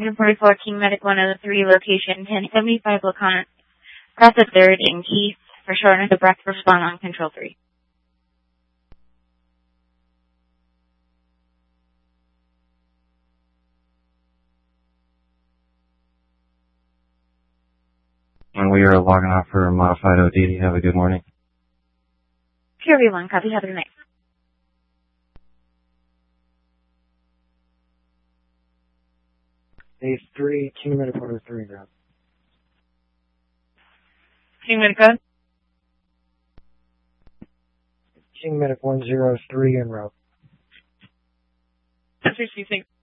144 King Medic 103, location 1075 Lacona, cross the 3rd in Keith, for shortness of breath, respond on control 3. And we are logging off for a modified OD. Have a good morning. PRV1, copy, have a good night. A3, King Medic 103, route. King Medic code? King Medic 103 en route. That's what you think.